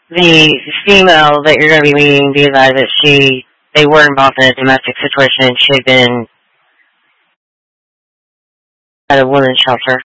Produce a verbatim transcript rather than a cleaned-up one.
the female that you're going to be meeting, the guy that she, they were involved in a domestic situation and she had been at a women's shelter.